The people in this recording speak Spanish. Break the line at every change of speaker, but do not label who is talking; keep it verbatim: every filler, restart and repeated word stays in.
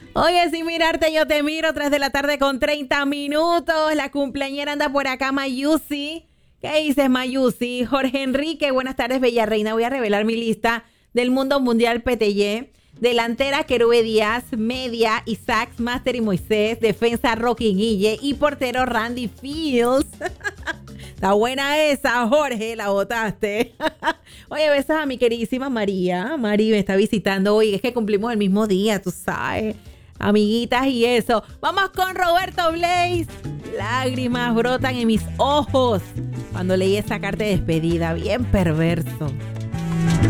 Oye, sin mirarte yo te miro, tres de la tarde con treinta minutos. La cumpleañera anda por acá, Mayusi. ¿Qué dices, Mayusi? Jorge Enrique, buenas tardes, bella reina. Voy a revelar mi lista del mundo mundial P T Y. Delantera, Querube Díaz. Media, Isaac, Master y Moisés. Defensa, Rocky Guille. Y portero, Randy Fields. Está buena esa, Jorge, la botaste. Oye, besas a mi queridísima María. Mari me está visitando hoy. Es que cumplimos el mismo día, tú sabes. Amiguitas y eso. Vamos con Roberto Blaze. Lágrimas brotan en mis ojos cuando leí esa carta de despedida. Bien perverso.